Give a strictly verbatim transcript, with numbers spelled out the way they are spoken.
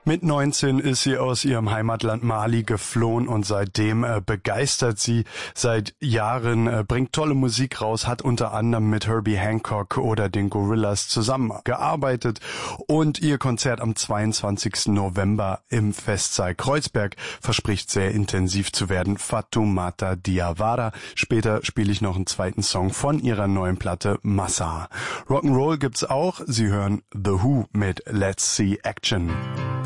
Mit neunzehn ist sie aus ihrem Heimatland Mali geflohen und seitdem äh, begeistert sie seit Jahren, äh, bringt tolle Musik raus, hat unter anderem mit Herbie Hancock oder den Gorillaz zusammengearbeitet und ihr Konzert am zweiundzwanzigsten November im Festsaal Kreuzberg verspricht sehr intensiv zu werden. Fatoumata Diawara. Später spiele ich noch einen zweiten Song von ihrer neuen Platte Massa. Rock'n'Roll gibt's auch. Sie hören The Who mit Let's See Action.